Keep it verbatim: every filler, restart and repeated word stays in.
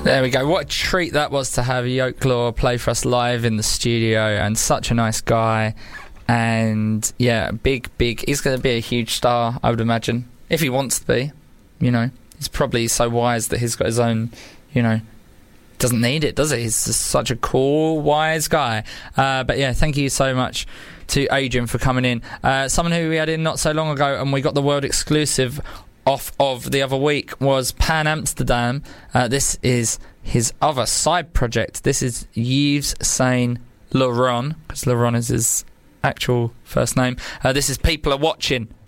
There we go. What a treat that was to have Yokelore play for us live in the studio, and such a nice guy. And yeah, big, big. He's going to be a huge star, I would imagine, if he wants to be. You know, he's probably so wise that he's got his own, you know, doesn't need it, does he? He's just such a cool, wise guy. Uh, but yeah, thank you so much to Adrian for coming in. Uh, someone who we had in not so long ago, and we got the world exclusive off of the other week, was Pan Amsterdam. Uh, this is his other side project. This is Yves Saint Laurent, because Laurent is his actual first name. Uh, this is People Are Watching.